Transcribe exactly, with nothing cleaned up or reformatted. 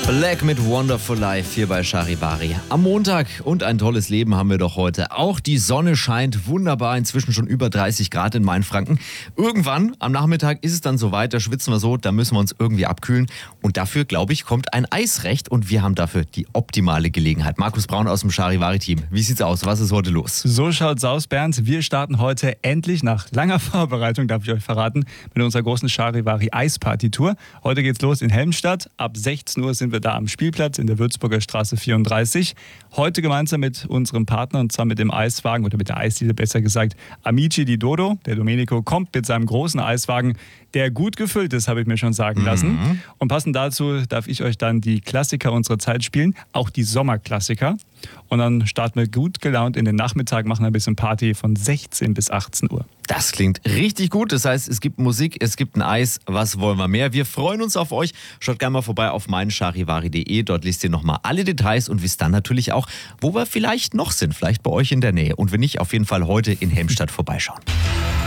Black mit Wonderful Life hier bei Charivari. Am Montag und ein tolles Leben haben wir doch heute. Auch die Sonne scheint wunderbar, inzwischen schon über dreißig Grad in Mainfranken. Irgendwann am Nachmittag ist es dann soweit, da schwitzen wir so, da müssen wir uns irgendwie abkühlen. Und dafür, glaube ich, kommt ein Eis recht und wir haben dafür die optimale Gelegenheit. Markus Braun aus dem Charivari-Team. Wie sieht's aus? Was ist heute los? So schaut's aus, Bernd. Wir starten heute endlich nach langer Vorbereitung, darf ich euch verraten, mit unserer großen Charivari Eisparty-Tour. Heute geht's los in Helmstadt. Ab sechzehn Uhr sind wir da am Spielplatz in der Würzburger Straße vierunddreißig. Heute gemeinsam mit unserem Partner, und zwar mit dem Eiswagen, oder mit der Eisdiele besser gesagt, Amici di Dodo. Der Domenico kommt mit seinem großen Eiswagen, der gut gefüllt ist, habe ich mir schon sagen lassen. Mhm. Und passend dazu darf ich euch dann die Klassiker unserer Zeit spielen, auch die Sommerklassiker. Und dann starten wir gut gelaunt in den Nachmittag, machen ein bisschen Party von sechzehn bis achtzehn Uhr. Das klingt richtig gut. Das heißt, es gibt Musik, es gibt ein Eis. Was wollen wir mehr? Wir freuen uns auf euch. Schaut gerne mal vorbei auf meincharivari punkt de. Dort liest ihr nochmal alle Details und wisst dann natürlich auch, wo wir vielleicht noch sind. Vielleicht bei euch in der Nähe. Und wenn nicht, auf jeden Fall heute in Helmstadt vorbeischauen.